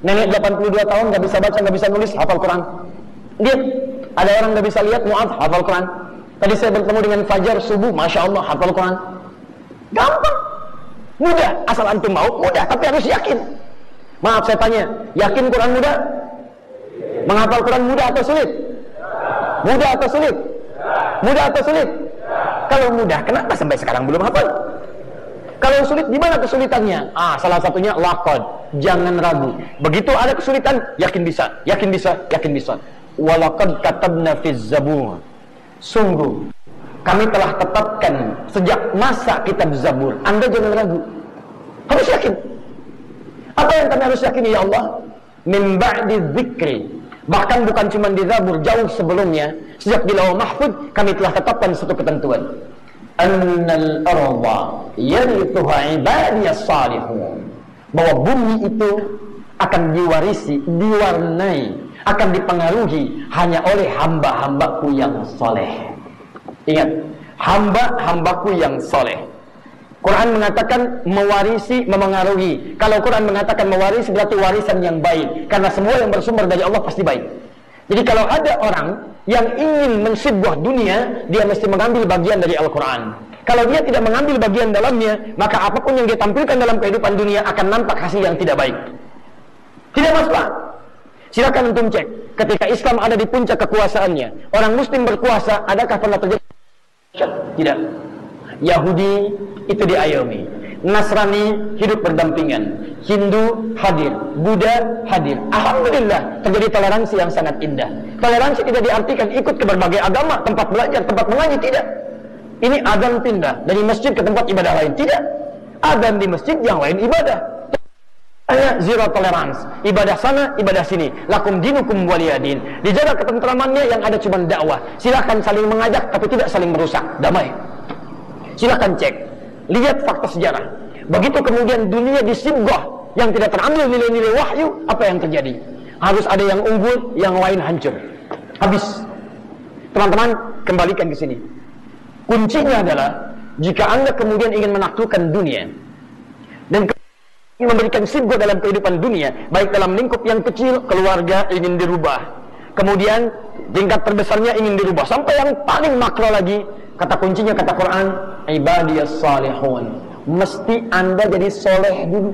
Nenek 82 tahun gak bisa baca, gak bisa nulis, hafal Quran. Dia, ada orang gak bisa lihat, maaf, hafal Quran. Tadi saya bertemu dengan Fajar subuh, Masya Allah, hafal Quran. Gampang, mudah, asal antum mau, mudah, tapi harus yakin. Maaf saya tanya, yakin Quran mudah? Menghafal Quran mudah atau sulit? Mudah atau sulit? Mudah atau sulit? Kalau mudah, kenapa sampai sekarang belum hafal? Kalau sulit, di mana kesulitannya? Salah satunya laqad, jangan ragu. Begitu ada kesulitan, yakin bisa, yakin bisa, yakin bisa. Walaqad katabna fiz zabur. Sungguh, kami telah tetapkan sejak masa kitab Zabur. Anda jangan ragu, harus yakin. Apa yang kami harus yakini ya Allah? Min ba'di dzikri. Bahkan bukan cuma di Zabur, jauh sebelumnya, sejak di Lauh Mahfuz kami telah tetapkan satu ketentuan. Annal arda yarithuha ibadiyas salihun. Bahwa bumi itu akan diwarisi, diwarnai, akan dipengaruhi hanya oleh hamba-hambaku yang soleh. Ingat, hamba-hambaku yang soleh. Quran mengatakan mewarisi, memengaruhi. Kalau Quran mengatakan mewarisi, berarti warisan yang baik. Karena semua yang bersumber dari Allah pasti baik. Jadi kalau ada orang yang ingin mensibbuh dunia, dia mesti mengambil bagian dari Al-Quran. Kalau dia tidak mengambil bagian dalamnya, maka apapun yang dia tampilkan dalam kehidupan dunia akan nampak hasil yang tidak baik. Tidak masalah. Silakan antum cek. Ketika Islam ada di puncak kekuasaannya, orang Muslim berkuasa, adakah pernah terjadi? Tidak. Yahudi itu diayomi, Nasrani hidup berdampingan, Hindu hadir, Buddha hadir. Alhamdulillah, terjadi toleransi yang sangat indah. Toleransi tidak diartikan ikut ke berbagai agama, tempat belajar, tempat mengaji, tidak. Ini adzan pindah dari masjid ke tempat ibadah lain, tidak. Adzan di masjid, yang lain ibadah. Zero tolerance, ibadah sana, ibadah sini. Lakum dinukum waliyadin. Dijaga ketentramannya, yang ada cuma dakwah. Silakan saling mengajak, tapi tidak saling merusak. Damai. Silakan cek, lihat fakta sejarah. Begitu kemudian dunia disibghah yang tidak terambil nilai-nilai wahyu, apa yang terjadi? Harus ada yang unggul, yang lain hancur. Habis. Teman-teman, kembalikan ke sini. Kuncinya adalah jika Anda kemudian ingin menaklukkan dunia dan memberikan sibghah dalam kehidupan dunia, baik dalam lingkup yang kecil, keluarga ingin dirubah, kemudian tingkat terbesarnya ingin dirubah, sampai yang paling makro lagi, kata kuncinya kata Quran, ibadiyas salihun. Mesti Anda jadi soleh dulu.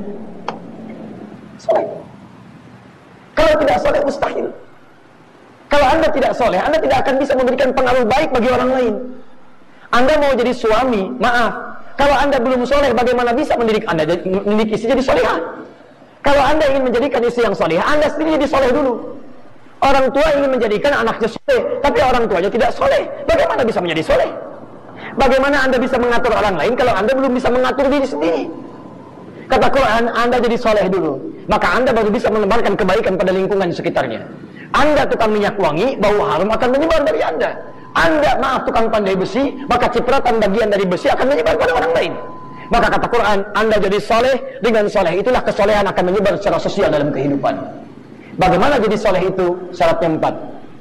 Soleh. Kalau tidak soleh, mustahil. Kalau Anda tidak soleh, Anda tidak akan bisa memberikan pengaruh baik bagi orang lain. Anda mau jadi suami, maaf, kalau Anda belum soleh, bagaimana bisa mendidik Anda mendidik istri jadi solehah? Kalau Anda ingin menjadikan istri yang solehah, Anda sendiri jadi soleh dulu. Orang tua ingin menjadikan anaknya soleh, tapi orang tuanya tidak soleh. Bagaimana bisa menjadi soleh? Bagaimana Anda bisa mengatur orang lain kalau Anda belum bisa mengatur diri sendiri? Kata Quran, Anda jadi soleh dulu, maka Anda baru bisa menebarkan kebaikan pada lingkungan sekitarnya. Anda tukang minyak wangi, bau harum akan menyebar dari Anda. Anda, maaf, tukang pandai besi, maka cipratan bagian dari besi akan menyebar pada orang lain. Maka kata Quran, Anda jadi soleh, dengan soleh itulah kesolehan akan menyebar secara sosial dalam kehidupan. Bagaimana jadi soleh itu? Syaratnya 4.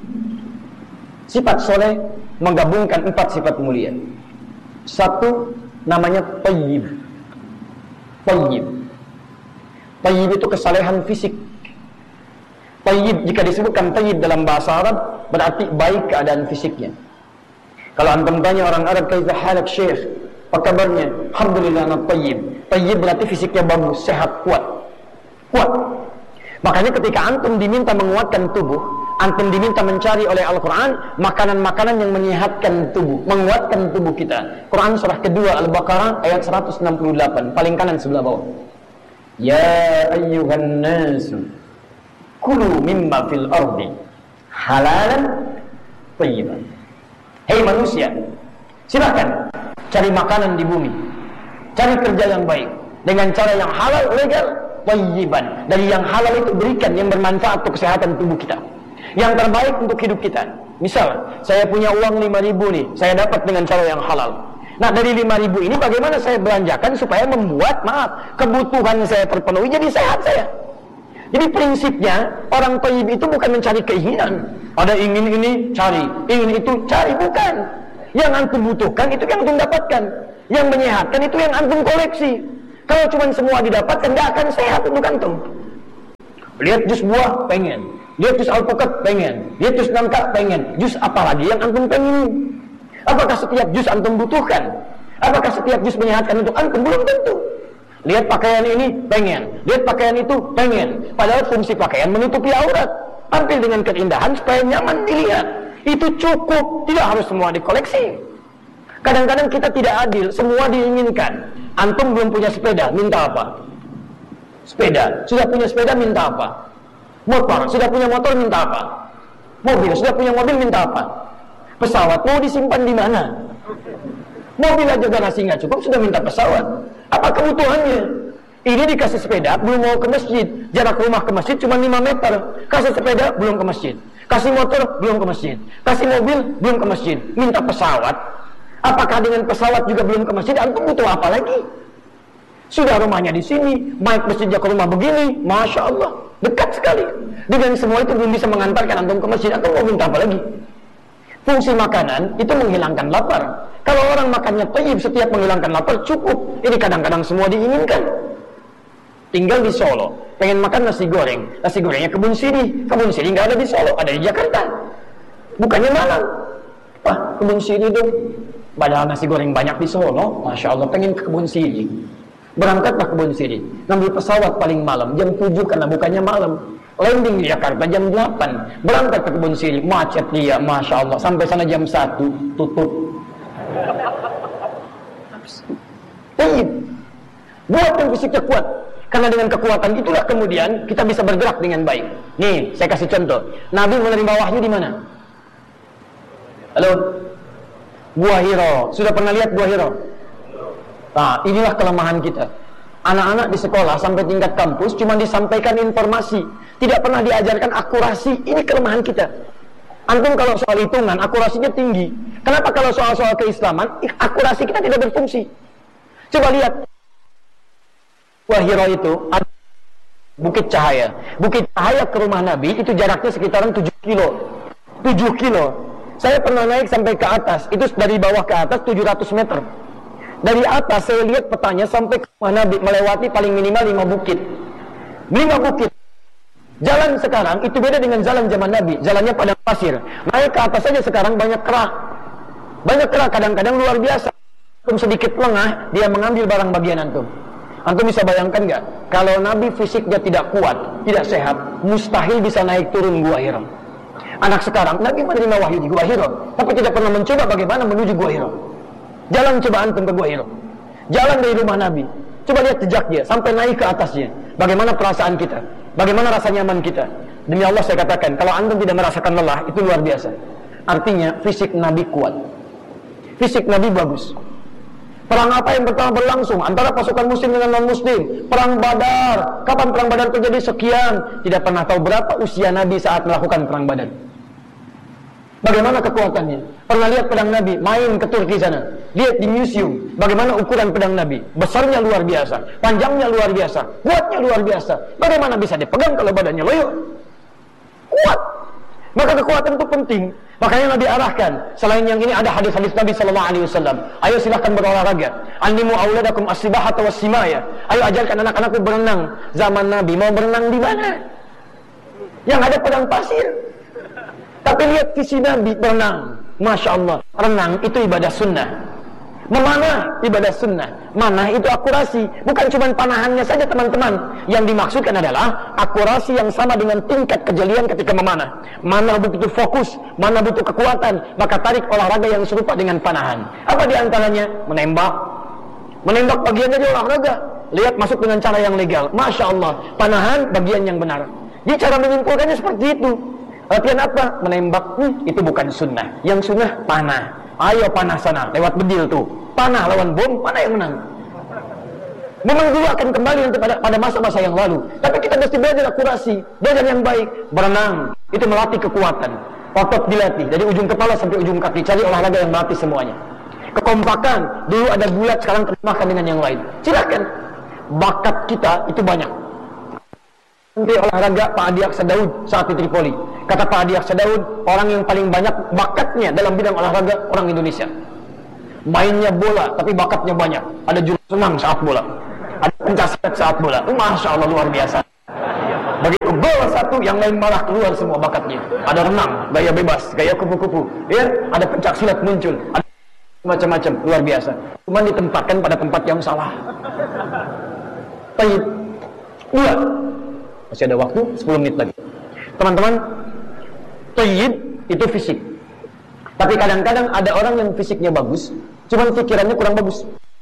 Sifat soleh menggabungkan 4 sifat mulia. 1, namanya thayyib. Thayyib. Thayyib itu kesalehan fisik. Thayyib, jika disebutkan thayyib dalam bahasa Arab, berarti baik keadaan fisiknya. Kalau antum tanya orang Arab, kaifa halak syekh? Apa kabarnya? Alhamdulillah ana thayyib. Thayyib berarti fisiknya bagus, sehat, kuat. Kuat. Makanya ketika antum diminta menguatkan tubuh, antum diminta mencari oleh Al-Quran makanan-makanan yang menyehatkan tubuh, menguatkan tubuh kita. Quran surah kedua Al-Baqarah ayat 168, paling kanan sebelah bawah. Ya ayyuhan nasu kulu mimma fil ardi halalan thayyiban. Hei manusia, silakan cari makanan di bumi, cari kerja yang baik dengan cara yang halal, legal, thayyiban. Dari yang halal itu berikan yang bermanfaat untuk kesehatan tubuh kita, yang terbaik untuk hidup kita. Misal, saya punya uang 5.000 nih, saya dapat dengan cara yang halal. Nah, dari 5.000 ini bagaimana saya belanjakan supaya membuat, kebutuhan saya terpenuhi, jadi sehat saya. Jadi prinsipnya, orang thayyib itu bukan mencari keinginan. Ada ingin ini, cari. Ingin itu, cari. Bukan. Yang antum butuhkan, itu yang antum dapatkan. Yang menyehatkan, itu yang antum koleksi. Kalau cuma semua didapatkan, tidak akan sehat untuk antum. Lihat jus buah, pengen. Lihat jus alpukat, pengen. Lihat jus nangka, pengen. Jus apa lagi yang antum pengen? Apakah setiap jus antum butuhkan? Apakah setiap jus menyehatkan untuk antum? Belum tentu. Lihat pakaian ini, pengen. Lihat pakaian itu, pengen. Padahal fungsi pakaian menutupi aurat. Tampil dengan keindahan supaya nyaman dilihat. Itu cukup. Tidak harus semua dikoleksi. Kadang-kadang kita tidak adil. Semua diinginkan. Antum belum punya sepeda, minta apa? Sepeda. Sudah punya sepeda, minta apa? Motor. Sudah punya motor, minta apa? Mobil. Sudah punya mobil, minta apa? Pesawat. Mau disimpan di mana? Mobil aja garasi nggak cukup, sudah minta pesawat. Apa kebutuhannya? Ini dikasih sepeda, belum mau ke masjid. Jarak rumah ke masjid cuma 5 meter. Kasih sepeda, belum ke masjid. Kasih motor, belum ke masjid. Kasih mobil, belum ke masjid. Minta pesawat. Apakah dengan pesawat juga belum ke masjid? Antum butuh apa lagi? Sudah rumahnya di sini, naik masjidnya ke rumah begini, Masya Allah, dekat sekali. Dengan semua itu belum bisa mengantarkan antum ke masjid. Antum mau minta apa lagi? Fungsi makanan itu menghilangkan lapar. Kalau orang makannya thayyib, setiap menghilangkan lapar cukup. Ini kadang-kadang semua diinginkan. Tinggal di Solo, pengen makan nasi goreng. Nasi gorengnya Kebun Sirih. Kebun Sirih nggak ada di Solo, ada di Jakarta. Bukannya Malang. Wah, Kebun Sirih dong. Padahal nasi goreng banyak di Solo. Masya Allah, pengen ke Kebun Sirih. Berangkatlah ke Kebun Sirih. Ngambil pesawat paling malam, jam 7 karena bukannya malam. Landing di Jakarta jam 8. Berangkat ke Kebun Sirih, macet dia, Masya Allah. Sampai sana jam 1, tutup. Tayyib. Buat yang fisiknya kuat. Karena dengan kekuatan itulah kemudian kita bisa bergerak dengan baik. Nih, saya kasih contoh. Nabi menerima wahyu di mana? Halo? Gua Hiro. Sudah pernah lihat Gua Hiro? Nah, inilah kelemahan kita. Anak-anak di sekolah sampai tingkat kampus cuma disampaikan informasi, tidak pernah diajarkan akurasi. Ini kelemahan kita. Antum kalau soal hitungan akurasinya tinggi. Kenapa kalau soal-soal keislaman akurasi kita tidak berfungsi? Coba lihat. Gua Hiro itu ada Bukit Cahaya. Bukit Cahaya ke rumah Nabi itu jaraknya sekitaran 7 kilo. 7 kilo. Saya pernah naik sampai ke atas. Itu dari bawah ke atas 700 meter. Dari atas saya lihat petanya sampai ke rumah Nabi, melewati paling minimal 5 bukit. 5 bukit. Jalan sekarang itu beda dengan jalan zaman Nabi. Jalannya padang pasir. Naik ke atas saja sekarang banyak kerak. Banyak kerak, kadang-kadang luar biasa. Antum sedikit lengah, dia mengambil barang bagian antum. Antum bisa bayangkan nggak? Kalau Nabi fisiknya tidak kuat, tidak sehat, mustahil bisa naik turun Gua Hiro. Anak sekarang, Nabi menerima wahyu di Gua Hiro, tapi tidak pernah mencoba bagaimana menuju Gua Hiro. Jalan coba antum ke Gua Hiro. Jalan dari rumah Nabi. Coba lihat jejaknya, sampai naik ke atasnya. Bagaimana perasaan kita? Bagaimana rasa nyaman kita? Demi Allah saya katakan, kalau antum tidak merasakan lelah, itu luar biasa. Artinya, fisik Nabi kuat. Fisik Nabi bagus. Perang apa yang pertama berlangsung antara pasukan muslim dengan non-muslim? Perang Badar. Kapan perang Badar terjadi? Sekian. Tidak pernah tahu berapa usia Nabi saat melakukan perang Badar. Bagaimana kekuatannya? Pernah lihat pedang Nabi? Main ke Turki sana. Lihat di museum. Bagaimana ukuran pedang Nabi? Besarnya luar biasa. Panjangnya luar biasa. Kuatnya luar biasa. Bagaimana bisa dipegang kalau badannya loyo? Kuat. Maka kekuatan itu penting. Makanya Nabi arahkan. Selain yang ini ada hadis-hadis Nabi SAW. Ayo silahkan berolahraga. Alimu auladakum as-sibahata was-simaya. Ayo ajarkan anak-anakku berenang. Zaman Nabi mau berenang di mana? Yang ada padang pasir. Tapi lihat visi Nabi berenang. Masya Allah. Renang itu ibadah sunnah. Memanah ibadah sunnah. Manah itu akurasi. Bukan cuma panahannya saja teman-teman. Yang dimaksudkan adalah akurasi yang sama dengan tingkat kejelian ketika memanah. Mana butuh fokus, mana butuh kekuatan. Maka tarik olahraga yang serupa dengan panahan. Apa diantaranya? Menembak. Menembak bagian dari olahraga. Lihat masuk dengan cara yang legal. Masya Allah. Panahan bagian yang benar. Jadi cara menyimpulkannya seperti itu. Latihan apa? Menembak. Itu bukan sunnah. Yang sunnah panah. Ayo panah sana, lewat bedil tuh. Panah lawan bom, mana yang menang? Memang dulu akan kembali nanti pada masa-masa yang lalu. Tapi kita mesti belajar akurasi, belajar yang baik. Berenang, itu melatih kekuatan. Otot dilatih, dari ujung kepala sampai ujung kaki. Cari olahraga yang melatih semuanya. Kekompakan, dulu ada bulat, sekarang terjemahkan dengan yang lain. Silakan. Bakat kita itu banyak. Nanti olahraga Pak Adi Aksa Daud saat di Tripoli. Kata Pak Adi Aksa Daud, orang yang paling banyak bakatnya dalam bidang olahraga orang Indonesia. Mainnya bola, tapi bakatnya banyak. Ada juru senam saat bola, ada pencaksilat saat bola. Masya Allah luar biasa. Begitu gol satu, yang lain malah keluar semua bakatnya. Ada renang, gaya bebas, gaya kupu-kupu, ya, ada pencak silat muncul, ada macam-macam, luar biasa. Cuma ditempatkan pada tempat yang salah. Baik. Dua. Masih ada waktu 10 menit lagi. Teman-teman, tayyib itu fisik. Tapi kadang-kadang ada orang yang fisiknya bagus, cuma pikirannya kurang bagus.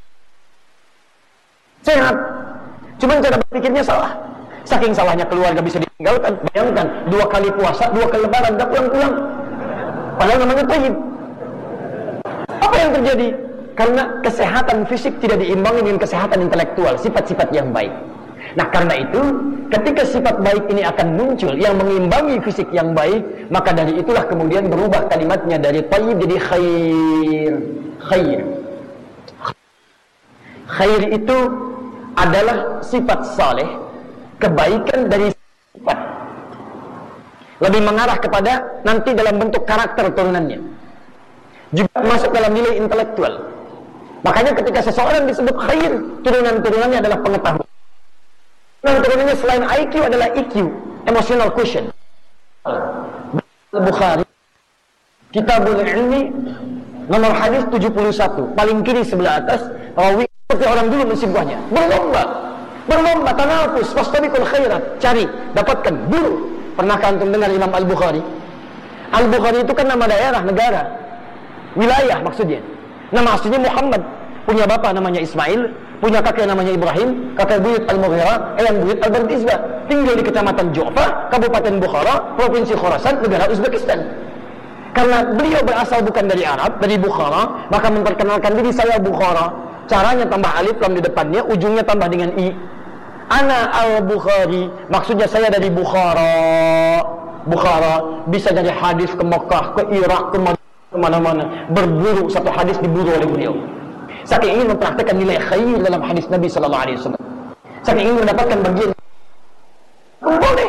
Sehat, cuma cara berpikirnya salah. Saking salahnya keluarga bisa ditinggalkan. Bayangkan, 2 kali puasa, 2 kali lebaran, gak pulang-pulang. Padahal namanya tayyib. Apa yang terjadi? Karena kesehatan fisik tidak diimbangi dengan kesehatan intelektual, sifat-sifat yang baik. Nah, karena itu, ketika sifat baik ini akan muncul yang mengimbangi fisik yang baik, maka dari itulah kemudian berubah kalimatnya dari tayyib jadi khair. Khair. Khair itu adalah sifat saleh, kebaikan dari sifat. Lebih mengarah kepada nanti dalam bentuk karakter turunannya. Juga masuk dalam nilai intelektual. Makanya ketika seseorang disebut khair, turunan-turunannya adalah pengetahuan. Turunan-turunannya selain IQ adalah EQ, emotional quotient. Al-Bukhari, Kitabul Ilmi, nomor hadis 71, paling kiri sebelah atas, rawi seperti orang dulu mensibahnya. Berlomba, tanafus, fastabiqul khairat, cari, dapatkan, buru. Pernahkah antum dengar Imam Al-Bukhari? Al-Bukhari itu kan nama daerah, negara, wilayah maksudnya. Nama aslinya Muhammad, punya bapak namanya Ismail, punya kakek namanya Ibrahim, kakek buyut Al-Mughirah, ayam buyut Al-Bardizbah, tinggal di kecamatan Ju'fa, Kabupaten Bukhara, Provinsi Khorasan, negara Uzbekistan. Karena beliau berasal bukan dari Arab, dari Bukhara, maka memperkenalkan diri, saya Bukhara. Caranya tambah alif lam di depannya, ujungnya tambah dengan i. Ana al-Bukhari, maksudnya saya dari Bukhara. Bukhara bisa dari hadis ke Mekah, ke Irak, ke mana-mana. Berburu satu hadis diburu oleh beliau. Saking ingin mempraktikkan nilai khair dalam hadis Nabi sallallahu alaihi wasallam. Saking ingin mendapatkan bagian. Boleh.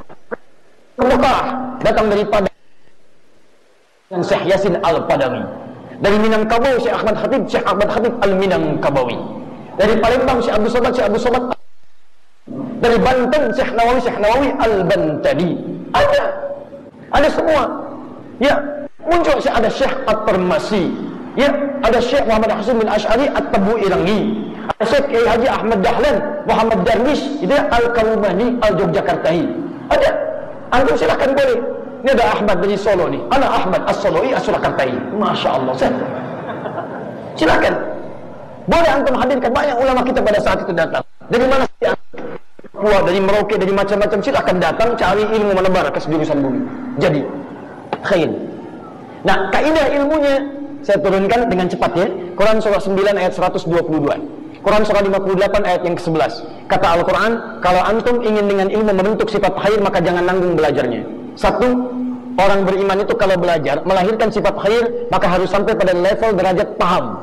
Ke Mekah, datang daripada yang Syekh Yasin Al-Padawi. Dari Minangkabau Syekh Ahmad Khatib Al-Minangkabawi. Dari Palembang Syekh Abu Somad. Dari Banten Syekh Nawawi Al-Bantani. Ada semua. Ya, muncul ada Syekh At-Tarmasi. Ya, ada Syekh Muhammad Hasan bin Asy'ari At-Tabu'irangi. Ada Syekh Kiai Haji Ahmad Dahlan, Muhammad Darwish, itu Al-Kalumani Al-Yogyakartai. Ada. Antum silakan boleh. Ini ada Ahmad dari Solo nih. Ana Ahmad As-Soloi As-Surakartai. Masya Allah. Silakan. Boleh antum hadirkan, banyak ulama kita pada saat itu datang. Dari mana sih? Dari Merauke, dari macam-macam. Silakan datang cari ilmu menebar ke sejurusan bumi. Jadi khair. Nah, kaidah ilmunya saya turunkan dengan cepat ya. Quran surah 9 ayat 122. Quran surah 58 ayat yang ke-11. Kata Al-Quran, kalau antum ingin dengan ilmu membentuk sifat khair, maka jangan nanggung belajarnya. Satu, orang beriman itu kalau belajar melahirkan sifat khair, maka harus sampai pada level derajat paham.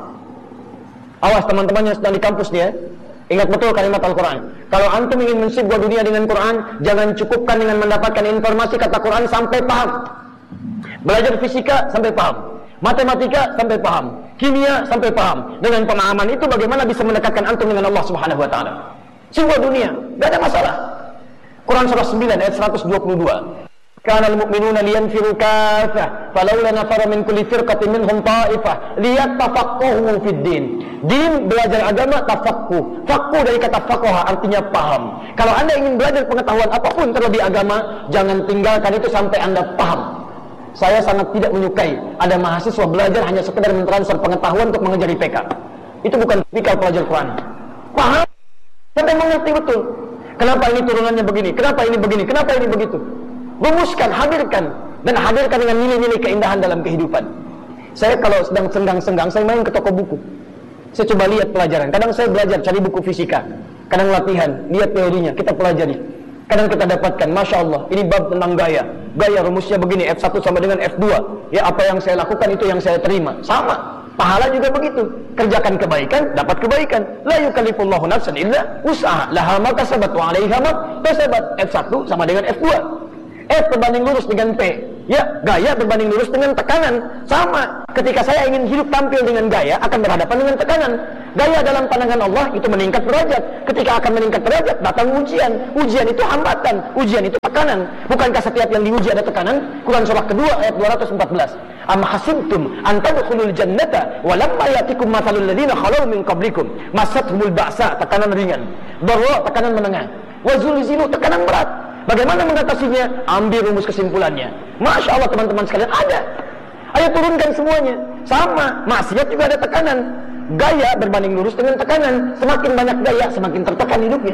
Awas teman-teman yang sedang di kampus nih ya, ingat betul kalimat Al-Quran. Kalau antum ingin mensibwa dunia dengan Quran, jangan cukupkan dengan mendapatkan informasi kata Quran sampai paham. Belajar fisika sampai paham, matematika sampai paham, kimia sampai paham. Dengan pemahaman itu bagaimana bisa mendekatkan antum dengan Allah Subhanahu wa taala. Sibwa dunia, enggak ada masalah. Quran surah 9 ayat 122. Kana al-mu'minuna liyanfiru kaffah falawla nafara min kulli firqatin minhum ta'ifah liyatafaqahu fid din. Din belajar agama, tafaqquh. Faqquh dari kata faqaha artinya paham. Kalau Anda ingin belajar pengetahuan apapun terlebih agama, jangan tinggalkan itu sampai Anda paham. Saya sangat tidak menyukai ada mahasiswa belajar hanya sekedar mentransfer pengetahuan untuk mengejar IPK. Itu bukan tipikal pelajar Quran. Paham sampai mengerti betul. Kenapa ini turunannya begini? Kenapa ini begini? Kenapa ini begitu? Rumuskan, hadirkan, dan hadirkan dengan nilai-nilai keindahan dalam kehidupan. Saya kalau sedang senggang-senggang, saya main ke toko buku. Saya coba lihat pelajaran. Kadang saya belajar cari buku fisika, kadang latihan, lihat teorinya, kita pelajari. Kadang kita dapatkan, Masya Allah, ini bab tentang gaya. Gaya rumusnya begini, F1 sama dengan F2. Ya, apa yang saya lakukan itu yang saya terima. Sama, pahala juga begitu. Kerjakan kebaikan, dapat kebaikan. La yukallifullahu nafsan illa wus'aha, laha ma kasabat wa 'alaiha ma kasabat. F1 sama dengan F2. F berbanding lurus dengan P. Ya, gaya berbanding lurus dengan tekanan. Sama, ketika saya ingin hidup tampil dengan gaya, akan berhadapan dengan tekanan. Gaya dalam pandangan Allah itu meningkat derajat. Ketika akan meningkat derajat, datang ujian. Ujian itu hambatan, ujian itu tekanan. Bukankah setiap yang diuji ada tekanan? Quran surah kedua ayat 214. Am hasibtum an tadkhulul jannata wa lamma yatikum mathalul ladzina khalu min qablikum masathumul ba'sa, tekanan ringan, dharra, tekanan menengah, wa zulzilu, tekanan berat. Bagaimana mengatasinya? Ambil rumus kesimpulannya. Masya Allah teman-teman sekalian, ada. Ayo turunkan semuanya. Sama, maksiat juga ada tekanan. Gaya berbanding lurus dengan tekanan. Semakin banyak gaya, semakin tertekan hidupnya.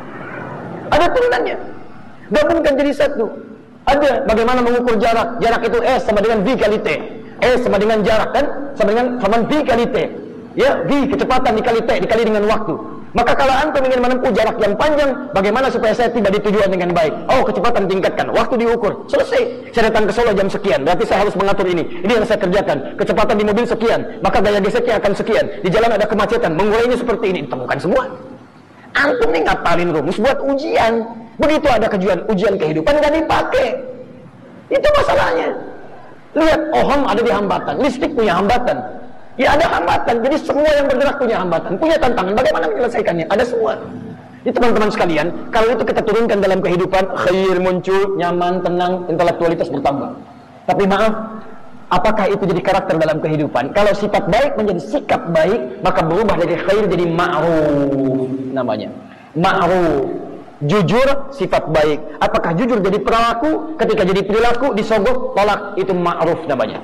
Ada turunannya. Gabungkan jadi satu. Ada. Bagaimana mengukur jarak? Jarak itu S sama dengan V kali T. S sama dengan jarak kan? Sama dengan V kali T. Ya, V kecepatan dikali T dikali dengan waktu. Maka kalau antum ingin menempuh jarak yang panjang, bagaimana supaya saya tiba di tujuan dengan baik? Oh, kecepatan tingkatkan, waktu diukur, selesai. Saya datang ke Solo jam sekian, berarti saya harus mengatur ini. Ini yang saya kerjakan. Kecepatan di mobil sekian, maka gaya geseknya akan sekian. Di jalan ada kemacetan, mengurainya seperti ini. Ditemukan semua. Antum nih ngapalin rumus buat ujian. Begitu ada ujian kehidupan nggak dipakai. Itu masalahnya. Lihat, Ohm ada di hambatan, listrik punya hambatan. Ya ada hambatan, jadi semua yang bergerak punya hambatan, punya tantangan. Bagaimana menyelesaikannya? Ada semua. Ini teman-teman sekalian, kalau itu kita turunkan dalam kehidupan, khair muncul, nyaman, tenang, intelektualitas bertambah. Tapi maaf, apakah itu jadi karakter dalam kehidupan? Kalau sifat baik menjadi sikap baik, maka berubah dari khair jadi ma'ruf namanya. Ma'ruf. Jujur, sifat baik. Apakah jujur jadi perilaku? Ketika jadi perilaku, disogok, tolak, itu ma'ruf namanya.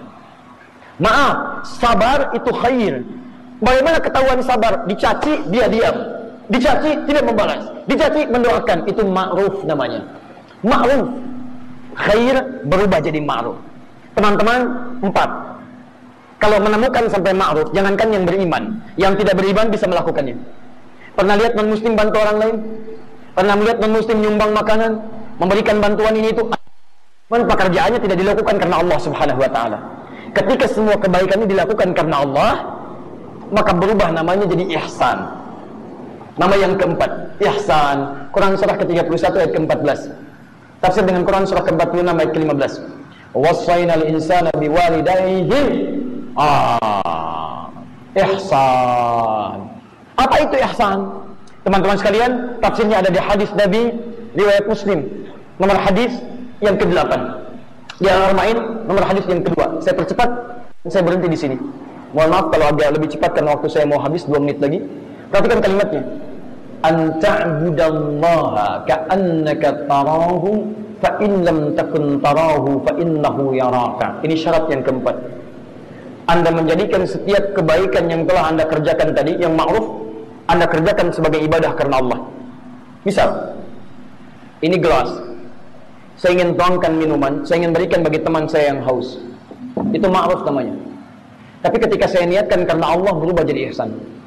Maaf, sabar itu khair. Bagaimana ketahuan sabar? Dicaci, dia diam. Dicaci, tidak membalas. Dicaci, mendoakan. Itu ma'ruf namanya. Ma'ruf. Khair berubah jadi ma'ruf. Teman-teman, 4. Kalau menemukan sampai ma'ruf, jangankan yang beriman. Yang tidak beriman bisa melakukannya. Pernah lihat non-muslim bantu orang lain? Pernah melihat non-muslim nyumbang makanan? Memberikan bantuan ini itu? Pekerjaannya tidak dilakukan karena Allah subhanahu wa ta'ala. Ketika semua kebaikan ini dilakukan karena Allah, maka berubah namanya jadi ihsan. Nama yang keempat, ihsan. Quran surah ke-31 ayat ke-14. Tafsir dengan Quran surah ke-46 ayat ke-15. Wassaynal insana biwalidayhi ihsan. Apa itu ihsan? Teman-teman sekalian, tafsirnya ada di hadis Nabi riwayat Muslim, nomor hadis yang ke-8. Di Al-Arba'in nomor hadis yang kedua. Saya percepat, saya berhenti di sini. Mohon maaf kalau agak lebih cepat karena waktu saya mau habis 2 menit lagi. Perhatikan kalimatnya. An ta'budallaha ka'annaka tarahu fa in lam takun tarahu fa innahu yaraka. Ini syarat yang keempat. Anda menjadikan setiap kebaikan yang telah Anda kerjakan tadi, yang ma'ruf, Anda kerjakan sebagai ibadah karena Allah. Misal, ini gelas. Saya ingin tuangkan minuman, saya ingin berikan bagi teman saya yang haus. Itu ma'ruf namanya. Tapi ketika saya niatkan karena Allah, berubah jadi ihsan.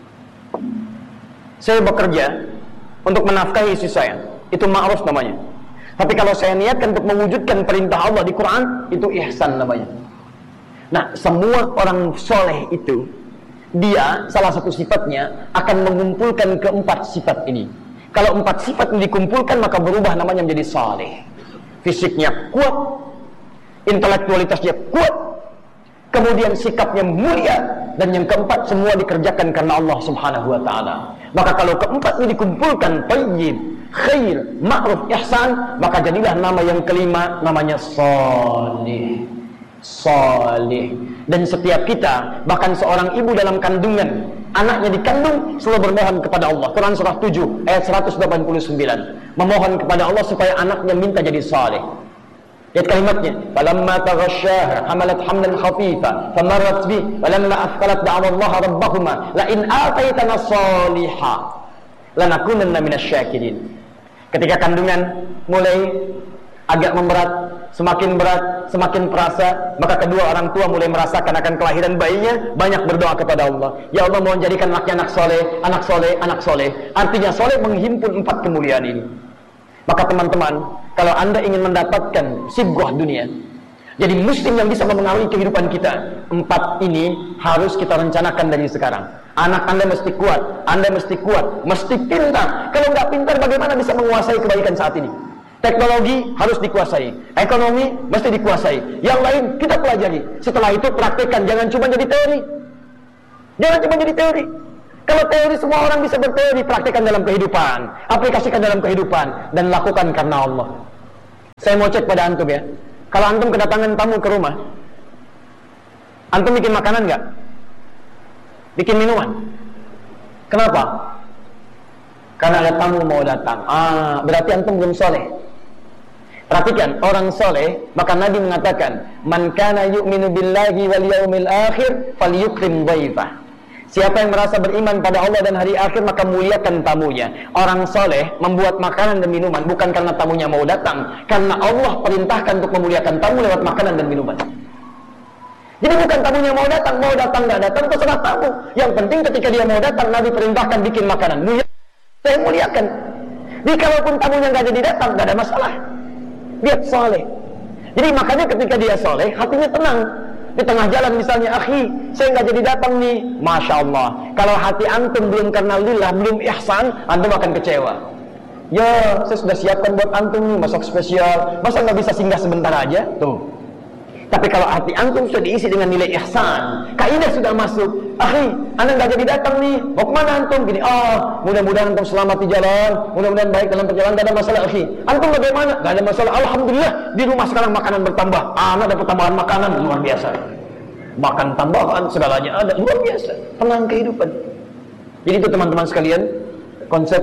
Saya bekerja untuk menafkahi istri saya, itu ma'ruf namanya. Tapi kalau saya niatkan untuk mewujudkan perintah Allah di Quran, itu ihsan namanya. Nah, semua orang soleh itu, dia salah satu sifatnya akan mengumpulkan keempat sifat ini. Kalau 4 sifat ini dikumpulkan, maka berubah namanya menjadi saleh. Fisiknya kuat, intelektualitasnya kuat, kemudian sikapnya mulia, dan yang keempat semua dikerjakan karena Allah subhanahu wa ta'ala. Maka kalau keempat ini dikumpulkan, tayyib, khair, ma'ruf, ihsan, maka jadilah nama yang kelima, namanya salih. Salih. Dan setiap kita, bahkan seorang ibu dalam kandungan, anaknya dikandung, selalu bermohon kepada Allah. Quran surah 7 ayat 189, memohon kepada Allah supaya anaknya minta jadi saleh. Lihat kalimatnya, falamma taghasyaha hamalat hamlan khafifa famarrat bi falamma athqalat da'wa Allah rabbahuma la in ataitana salihah lanakunanna minasyakirin. Ketika kandungan mulai agak memberat, semakin berat, semakin perasa, maka kedua orang tua mulai merasakan akan kelahiran bayinya, banyak berdoa kepada Allah. Ya Allah, mohon jadikan anaknya anak soleh, anak soleh, anak soleh. Artinya soleh menghimpun 4 kemuliaan ini. Maka teman-teman, kalau Anda ingin mendapatkan sibghah dunia, jadi muslim yang bisa mempengaruhi kehidupan kita, 4 ini harus kita rencanakan dari sekarang. Anak Anda mesti kuat, Anda mesti kuat, mesti pintar. Kalau nggak pintar, bagaimana bisa menguasai kebaikan saat ini? Teknologi harus dikuasai, ekonomi mesti dikuasai, yang lain kita pelajari. Setelah itu praktekkan, jangan cuma jadi teori. Jangan cuma jadi teori. Kalau teori semua orang bisa berteori, praktekkan dalam kehidupan, aplikasikan dalam kehidupan, dan lakukan karena Allah. Saya mau cek pada antum ya. Kalau antum kedatangan tamu ke rumah, antum bikin makanan nggak? Bikin minuman? Kenapa? Karena ada tamu mau datang. Berarti antum belum soleh. Perhatikan, orang soleh, maka Nabi mengatakan, man kana yu'minu billahi wal yaumil akhir falyukrim dhaifah. Siapa yang merasa beriman pada Allah dan hari akhir, maka muliakan tamunya. Orang soleh membuat makanan dan minuman bukan karena tamunya mau datang, karena Allah perintahkan untuk memuliakan tamu lewat makanan dan minuman. Jadi bukan tamunya mau datang nggak datang, terserah tamu. Yang penting ketika dia mau datang, Nabi perintahkan bikin makanan. Saya muliakan. Jadi kalaupun tamunya nggak jadi datang, nggak ada masalah. Dia soleh. Jadi makanya ketika dia soleh, hatinya tenang. Di tengah jalan misalnya, akhi, saya nggak jadi datang nih. Masya Allah. Kalau hati antum belum karena lillah, belum ihsan, antum akan kecewa. Ya, saya sudah siapkan buat antum nih, masak spesial. Masa nggak bisa singgah sebentar aja? Tuh. Tapi kalau hati antum sudah diisi dengan nilai ihsan, kaidah sudah masuk. Akhi, anda nggak jadi datang nih. Mau kemana antum? Gini, mudah-mudahan antum selamat di jalan, mudah-mudahan baik dalam perjalanan, gak ada masalah, akhi. Antum bagaimana? Gak ada masalah. Alhamdulillah, di rumah sekarang makanan bertambah. Anak dapat tambahan makanan luar biasa. Makan tambahan, segalanya ada, luar biasa. Tenang kehidupan. Jadi itu teman-teman sekalian, konsep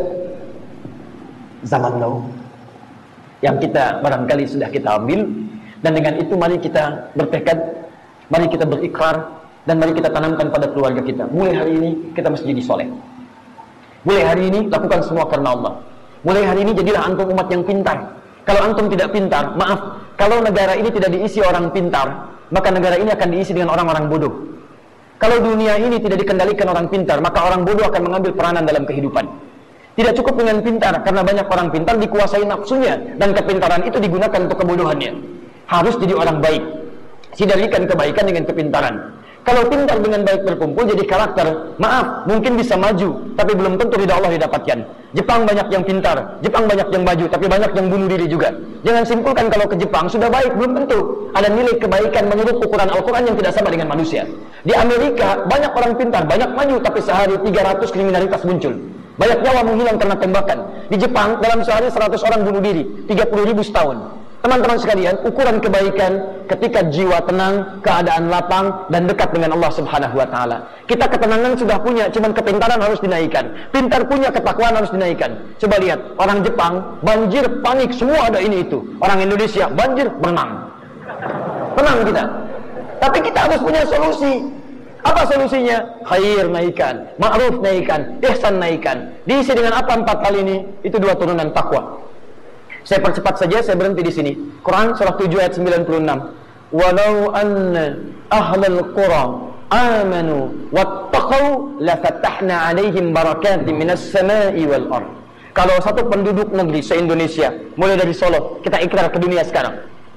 zaman now yang kita barangkali sudah kita ambil. Dan dengan itu mari kita bertekad, mari kita berikrar, dan mari kita tanamkan pada keluarga kita. Mulai hari ini kita mesti jadi soleh. Mulai hari ini lakukan semua karena Allah. Mulai hari ini jadilah antum umat yang pintar. Kalau antum tidak pintar, maaf, kalau negara ini tidak diisi orang pintar, maka negara ini akan diisi dengan orang-orang bodoh. Kalau dunia ini tidak dikendalikan orang pintar, maka orang bodoh akan mengambil peranan dalam kehidupan. Tidak cukup dengan pintar, karena banyak orang pintar dikuasai nafsunya, dan kepintaran itu digunakan untuk kebodohannya. Harus jadi orang baik. Sinergikan kebaikan dengan kepintaran. Kalau pintar dengan baik berkumpul jadi karakter, maaf, mungkin bisa maju, tapi belum tentu ridha Allah didapatkan. Jepang banyak yang pintar, Jepang banyak yang maju, tapi banyak yang bunuh diri juga. Jangan simpulkan kalau ke Jepang sudah baik, belum tentu. Ada nilai kebaikan menurut ukuran Al-Quran yang tidak sama dengan manusia. Di Amerika banyak orang pintar, banyak maju, tapi sehari 300 kriminalitas muncul. Banyak nyawa menghilang karena tembakan. Di Jepang dalam sehari 100 orang bunuh diri, 30.000 setahun. Teman-teman sekalian, ukuran kebaikan ketika jiwa tenang, keadaan lapang, dan dekat dengan Allah Subhanahu wa Ta'ala. Kita ketenangan sudah punya, cuman kepintaran harus dinaikkan. Pintar punya, ketakwaan harus dinaikkan. Coba lihat, orang Jepang banjir, panik, semua ada ini itu. Orang Indonesia banjir, berenang. Tenang kita. Tapi kita harus punya solusi. Apa solusinya? Khair naikkan, ma'ruf naikkan, ihsan naikkan. Diisi dengan apa 4 hal ini? Itu 2 turunan takwa. Saya percepat saja, saya berhenti di sini. Quran surah 7 ayat 96. Walau anna ahlal qura amanu wattaqau lafatahna 'alaihim barakatin minas sama'i wal ardh. Kalau satu penduduk negeri se-Indonesia, mulai dari Solo, kita ikrar ke dunia sekarang.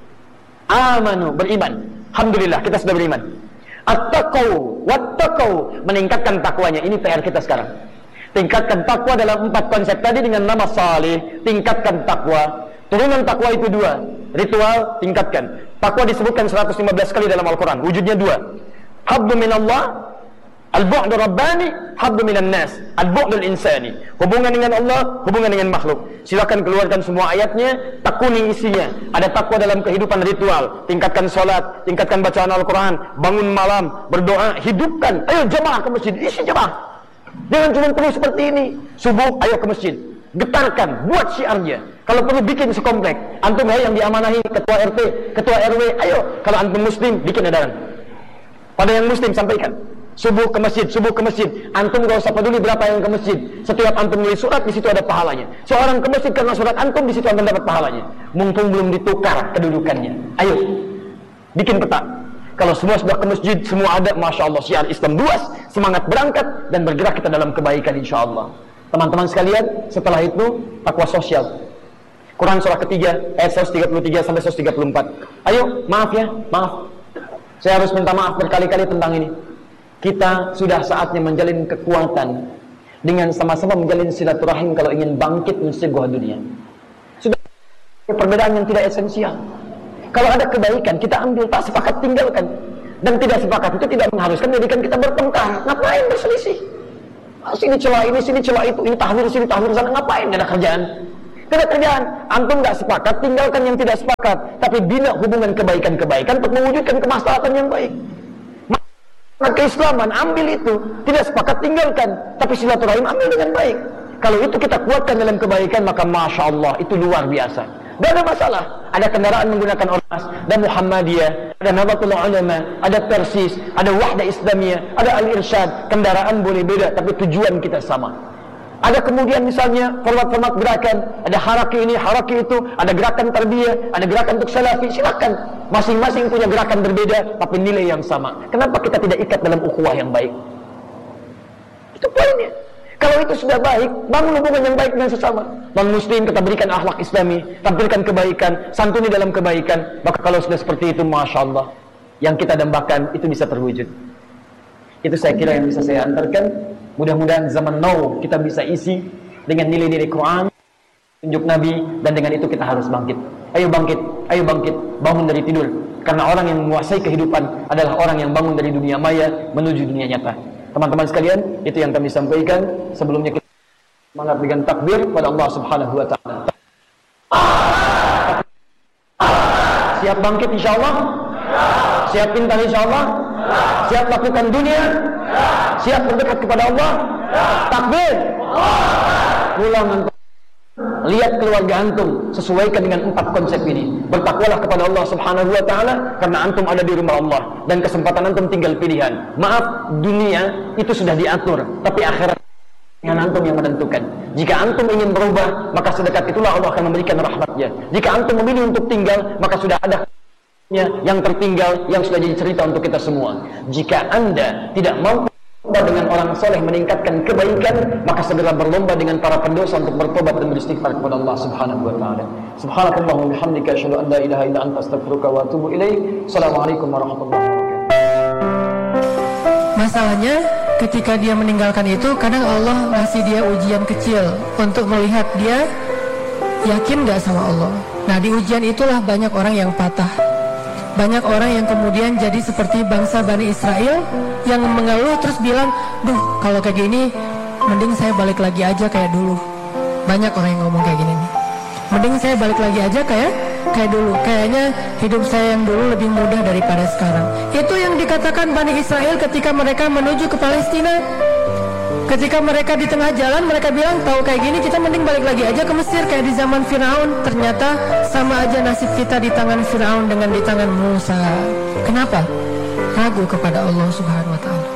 Amanu, beriman. Alhamdulillah, kita sudah beriman. Attaqau, wattaqau, meningkatkan takwanya. Ini PR kita sekarang. Tingkatkan takwa dalam 4 konsep tadi dengan nama salih. Tingkatkan takwa. Turunan takwa itu 2. Ritual, tingkatkan. Takwa disebutkan 115 kali dalam Al-Quran. Wujudnya 2. Habdu minallah, al-bu'du rabbani, habdu minan nas, al-bu'dul insani. Hubungan dengan Allah, hubungan dengan makhluk. Silakan keluarkan semua ayatnya, tekuni isinya. Ada takwa dalam kehidupan ritual. Tingkatkan sholat, tingkatkan bacaan Al-Quran, bangun malam, berdoa, hidupkan. Ayo jemaah ke masjid, isi jemaah. Jangan cuma perlu seperti ini. Subuh, ayo ke masjid. Getarkan, buat syiarnya. Kalau perlu bikin sekomplek. Antum yang diamanahi ketua RT, ketua RW, ayo. Kalau antum muslim, bikin edaran. Pada yang muslim, sampaikan. Subuh ke masjid, subuh ke masjid. Antum gak usah peduli berapa yang ke masjid. Setiap antum nulis surat, di situ ada pahalanya. Seorang ke masjid karena surat antum, di situ antum dapat pahalanya. Mumpung belum ditukar kedudukannya. Ayo, bikin peta. Kalau semua sudah ke masjid, semua ada, Masya Allah, syiar Islam luas, semangat berangkat, dan bergerak kita dalam kebaikan insya Allah. Teman-teman sekalian, setelah itu, takwa sosial. Quran surah ketiga, ayat 133 sampai 134. Ayo, maaf ya, maaf. Saya harus minta maaf berkali-kali tentang ini. Kita sudah saatnya menjalin kekuatan, dengan sama-sama menjalin silaturahim kalau ingin bangkit menseguh dunia. Sudah perbedaan yang tidak esensial. Kalau ada kebaikan, kita ambil, tak sepakat tinggalkan. Dan tidak sepakat itu tidak mengharuskan menjadikan kita bertengkar. Ngapain berselisih? Sini celah ini, sini celah itu, ini tahmir sini, tahmir sana. Ngapain? Gak ada kerjaan. Gak ada kerjaan. Antum gak sepakat, tinggalkan yang tidak sepakat. Tapi bina hubungan kebaikan-kebaikan untuk mewujudkan kemaslahatan yang baik. Maka keislaman, ambil itu. Tidak sepakat, tinggalkan. Tapi silaturahim ambil dengan baik. Kalau itu kita kuatkan dalam kebaikan, maka Masya Allah, itu luar biasa. Gak ada masalah. Ada kendaraan menggunakan ormas, ada Muhammadiyah, ada Nahdlatul Ulama, ada Persis, ada Wahda Islamiyah, ada Al-Irsyad. Kendaraan boleh beda, tapi tujuan kita sama. Ada kemudian misalnya format-format gerakan, ada haraki ini, haraki itu, ada gerakan tarbiyah, ada gerakan untuk salafi. Silakan, masing-masing punya gerakan berbeda, tapi nilai yang sama. Kenapa kita tidak ikat dalam ukhuwah yang baik? Itu poinnya. Kalau itu sudah baik, bangun hubungan yang baik dengan sesama. Non-muslim kita berikan akhlak islami, tampilkan kebaikan, santuni dalam kebaikan. Maka kalau sudah seperti itu, Masya Allah, yang kita dambakan itu bisa terwujud. Itu saya kira yang bisa saya antarkan. Mudah-mudahan zaman now kita bisa isi dengan nilai-nilai Quran, tunjuk Nabi, dan dengan itu kita harus bangkit. Ayo bangkit, ayo bangkit, bangun dari tidur. Karena orang yang menguasai kehidupan adalah orang yang bangun dari dunia maya menuju dunia nyata. Teman-teman sekalian, itu yang kami sampaikan. Sebelumnya kita semangat dengan takbir pada Allah Subhanahu wa taala. Siap bangkit insyaallah? Siap pintar insyaallah? Siap lakukan dunia? Siap berdekat kepada Allah? Takbir. Pulang antum. Lihat keluarga antum, sesuaikan dengan 4 konsep ini. Bertakwalah kepada Allah Subhanahu wa taala karena antum ada di rumah Allah dan kesempatan antum tinggal pilihan. Maaf, dunia itu sudah diatur, tapi akhirat dengan antum yang menentukan. Jika antum ingin berubah, maka sedekat itulah Allah akan memberikan rahmatnya. Jika antum memilih untuk tinggal, maka sudah ada yang tertinggal yang sudah jadi cerita untuk kita semua. Jika Anda tidak mampu dengan orang soleh meningkatkan kebaikan, maka segera berlomba dengan para pendosa untuk bertobat dan beristighfar kepada Allah Subhanahu wa taala. Subhanakallahumma wa bihamdika asyhadu an la ilaha illa anta astaghfiruka wa atubu ilaik. Assalamualaikum warahmatullahi wabarakatuh. Masalahnya ketika dia meninggalkan itu, kadang Allah ngasih dia ujian kecil untuk melihat dia yakin gak sama Allah. Nah, di ujian itulah banyak orang yang patah. Banyak orang yang kemudian jadi seperti bangsa Bani Israel yang mengeluh terus bilang, duh kalau kayak gini mending saya balik lagi aja kayak dulu. Banyak orang yang ngomong kayak gini nih, mending saya balik lagi aja kayak dulu. Kayaknya hidup saya yang dulu lebih mudah daripada sekarang. Itu yang dikatakan Bani Israel ketika mereka menuju ke Palestina. Ketika mereka di tengah jalan, mereka bilang, tahu kayak gini kita mending balik lagi aja ke Mesir kayak di zaman Firaun. Ternyata sama aja nasib kita di tangan Firaun dengan di tangan Musa. Kenapa? Ragu kepada Allah Subhanahu wa taala.